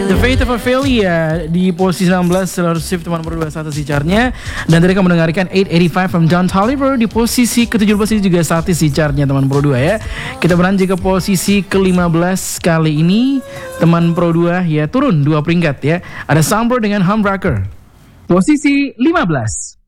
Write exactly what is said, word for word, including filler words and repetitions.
The Fate of Ophelia di posisi enam belas Taylor Swift teman berdua satu si chartnya. Dan tadi kamu mendengarkan eight eighty-five from Don Toliver di posisi ke tujuh belas ini juga satu si chartnya teman berdua ya. Kita beranjak ke posisi ke lima belas kali ini teman Pro dua ya turun dua peringkat ya. Ada Soundboard dengan Humbucker. Posisi lima belas.